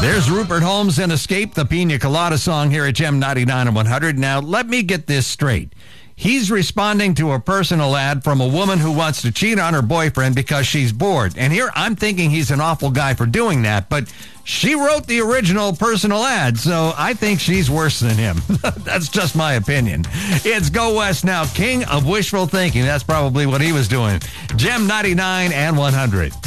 There's Rupert Holmes and Escape, the Pina Colada song here at Gem 99 and 100. Now, let me get this straight. He's responding to a personal ad from a woman who wants to cheat on her boyfriend because she's bored. And here I'm thinking he's an awful guy for doing that, but she wrote the original personal ad, so I think she's worse than him. That's just my opinion. It's Go West now, king of wishful thinking. That's probably what he was doing. Gem 99 and 100.